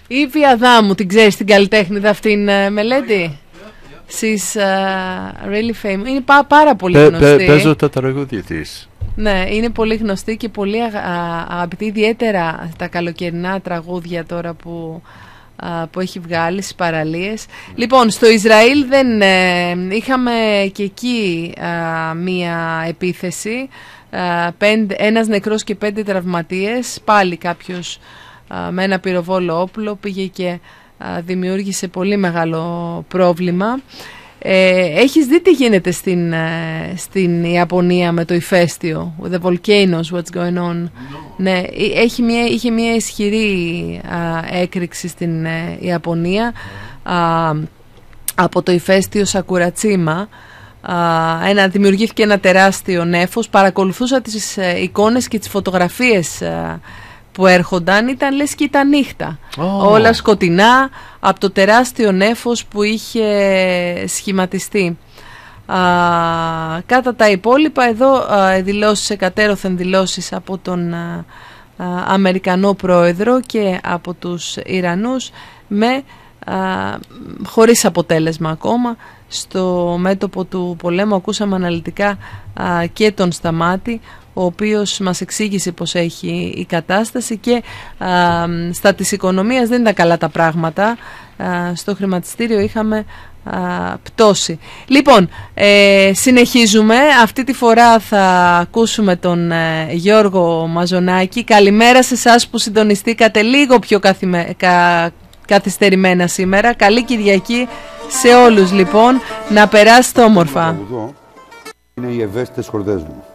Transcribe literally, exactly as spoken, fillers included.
Η Ήβη Αδάμου, την ξέρεις την καλλιτέχνηδα αυτήν, uh, Μελέτη? She's uh, really famous. Είναι πά, πάρα πολύ πε, γνωστή. Πε, παίζω τα τραγούδια της. Ναι, είναι πολύ γνωστή και πολύ αγαπητή, ιδιαίτερα τα καλοκαιρινά τραγούδια τώρα που, α, που έχει βγάλει στις παραλίες. Mm. Λοιπόν, στο Ισραήλ δεν ε, είχαμε και εκεί α, μία επίθεση, α, πέντε, ένας νεκρός και πέντε τραυματίες. Πάλι κάποιος α, με ένα πυροβόλο όπλο πήγε και α, δημιούργησε πολύ μεγάλο πρόβλημα. Ε, έχεις δει τι γίνεται στην, ε, στην Ιαπωνία με το ηφαίστειο, with the volcanoes, what's going on? No. Ναι, έχει μια, είχε μια ισχυρή α, έκρηξη στην ε, Ιαπωνία α, από το ηφαίστειο Σακουρατσίμα. Α, ένα, δημιουργήθηκε ένα τεράστιο νέφος. Παρακολουθούσα τις ε, εικόνες και τις φωτογραφίες ε, που έρχονταν, ήταν λες και ήταν νύχτα. Oh. Όλα σκοτεινά από το τεράστιο νέφος που είχε σχηματιστεί. Α, κατά τα υπόλοιπα εδώ α, δηλώσεις, εκατέρωθεν δηλώσεις από τον α, α, Αμερικανό πρόεδρο και από τους Ιρανούς με, α, χωρίς αποτέλεσμα ακόμα. Στο μέτωπο του πολέμου ακούσαμε αναλυτικά α, και τον Σταμάτη, ο οποίος μας εξήγησε πως έχει η κατάσταση και α, στα της οικονομίας δεν ήταν καλά τα πράγματα. Α, στο χρηματιστήριο είχαμε α, πτώση. Λοιπόν, ε, συνεχίζουμε. Αυτή τη φορά θα ακούσουμε τον ε, Γιώργο Μαζονάκη. Καλημέρα σε εσάς που συντονιστήκατε λίγο πιο καθημε... κα... καθυστερημένα σήμερα. Καλή Κυριακή σε όλους λοιπόν. Να περάσετε όμορφα. Είναι οι ευαίσθητες χορδές μου.